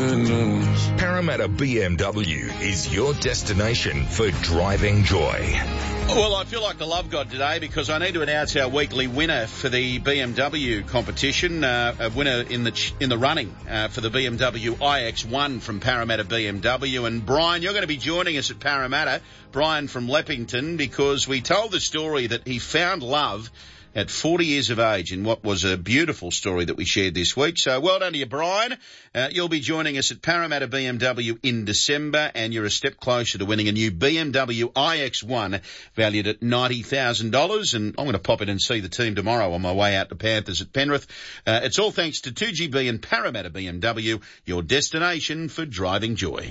Parramatta BMW is your destination for driving joy. Well, I feel like the love god today because I need to announce our weekly winner for the BMW competition, a winner in the running for the BMW iX1 from Parramatta BMW. And Brian, you're going to be joining us at Parramatta, Brian from Leppington, because we told the story that he found love at 40 years of age in what was a beautiful story that we shared this week. So well done to you, Brian. You'll be joining us at Parramatta BMW in December, and you're a step closer to winning a new BMW iX1 valued at $90,000. And I'm going to pop in and see the team tomorrow on my way out to Panthers at Penrith. It's all thanks to 2GB and Parramatta BMW, your destination for driving joy.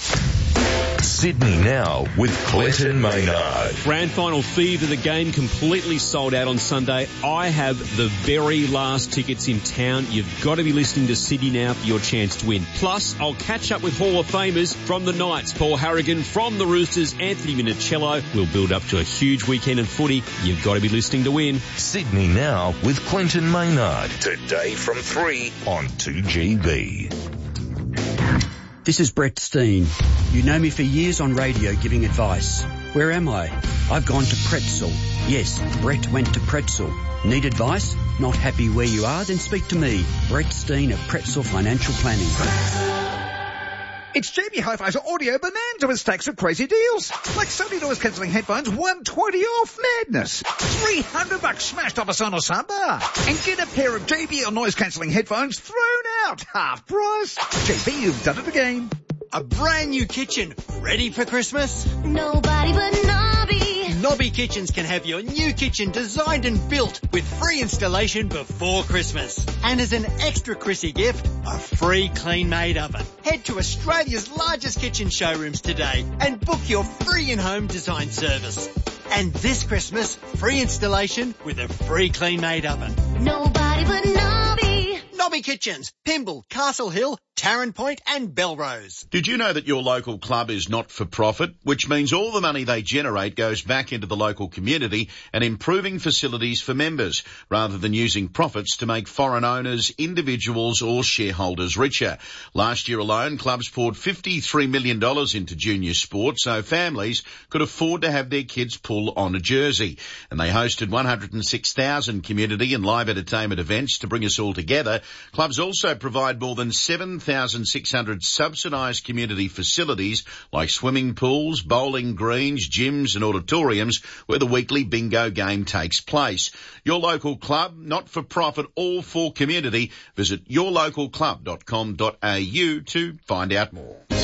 Sydney Now with Clinton Maynard. Grand final fever, the game completely sold out on Sunday. I have the very last tickets in town. You've got to be listening to Sydney Now for your chance to win. Plus, I'll catch up with Hall of Famers from the Knights, Paul Harrigan from the Roosters, Anthony Minicello. We'll build up to a huge weekend of footy. You've got to be listening to win. Sydney Now with Clinton Maynard. Today from 3 on 2GB. This is Brett Steen. You know me for years on radio giving advice. Where am I? I've gone to Pretzel. Yes, Brett went to Pretzel. Need advice? Not happy where you are? Then speak to me, Brett Steen of Pretzel Financial Planning. It's JB Hi-Fi's Audio Bonanza with stacks of crazy deals. Like Sony noise cancelling headphones, $120 off. Madness. $300 smashed off a Sonos soundbar. And get a pair of JBL noise cancelling headphones thrown out. Half price. JB, you've done it again. A brand new kitchen ready for Christmas? Nobody but Nobby. Nobby Kitchens can have your new kitchen designed and built with free installation before Christmas. And as an extra Chrissy gift, a free clean-made oven. Head to Australia's largest kitchen showrooms today and book your free in-home design service. And this Christmas, free installation with a free clean-made oven. Nobody but Nobby. Nobby Kitchens, Pymble, Castle Hill, Tarrant Point and Belrose. Did you know that your local club is not for profit, which means all the money they generate goes back into the local community and improving facilities for members, rather than using profits to make foreign owners, individuals or shareholders richer? Last year alone, clubs poured $53 million into junior sport so families could afford to have their kids pull on a jersey. And they hosted 106,000 community and live entertainment events to bring us all together. Clubs also provide more than 7,600 subsidised community facilities like swimming pools, bowling greens, gyms and auditoriums where the weekly bingo game takes place. Your local club, not for profit, all for community. Visit yourlocalclub.com.au to find out more.